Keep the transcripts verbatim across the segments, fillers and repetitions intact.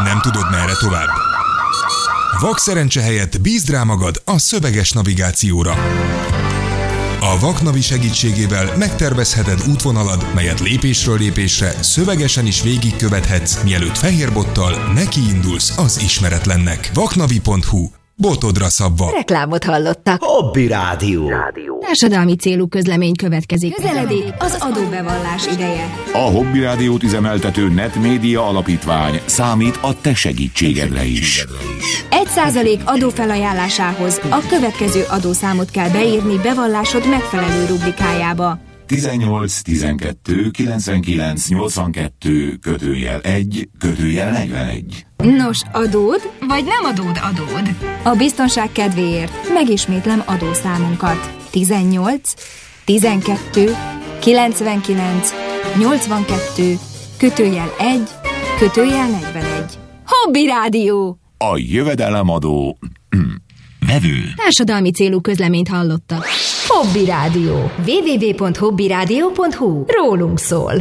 Nem tudod, merre tovább? Vak szerencse helyett bízd rá magad a szöveges navigációra. A Vaknavi segítségével megtervezheted útvonalad, melyet lépésről lépésre szövegesen is végigkövethetsz, mielőtt fehérbottal nekiindulsz az ismeretlennek. vaknavi pont hu. Botodra szabva. Reklámot hallottak. Hobby Rádió. Társadalmi célú közlemény következik. Közeledik az adóbevallás ideje. A Hobby Rádiót üzemeltető Netmédia Alapítvány számít a te segítségedre is. Egy százalék adófelajánlásához a következő adószámot kell beírni bevallásod megfelelő rubrikájába. tizennyolc tizenkettő kilencvenkilenc nyolcvankettő kötőjel egy kötőjel negyvenegy. Nos, adód, vagy nem adód adód? A biztonság kedvéért megismétlem adószámunkat. tizennyolc tizenkettő kilencvenkilenc nyolcvankettő kötőjel egy kötőjel negyvenegy. Hobby Rádió! A jövedelemadó vevő. Társadalmi célú közleményt hallottak. Hobby Rádió. double-u double-u double-u pont hobbyradio pont hu. Rólunk szól.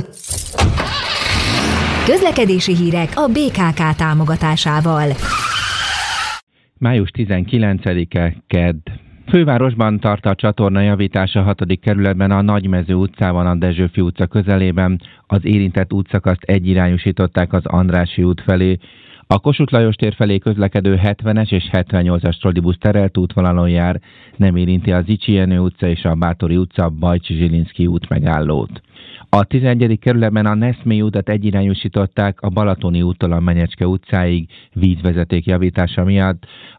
Közlekedési hírek a bé ká ká támogatásával. május tizenkilencedike, kedd. Fővárosban tart a csatorna javítása a hatodik kerületben, a Nagymező utcában, a Dezsőfi utca közelében. Az érintett útszakaszt egyirányosították az Andrássy út felé. A Kossuth Lajos tér felé közlekedő hetvenes és hetvennyolcas trollibusz terelt útvonalon jár, nem érinti a Zichy Jenő utca és a Báthori utca Bajcsi Zsilinszky út megállót. A tizenegyedik kerületben a Neszmélyi utat egyirányosították a Balatoni úttól a Menyecske utcáig vízvezeték javítása miatt.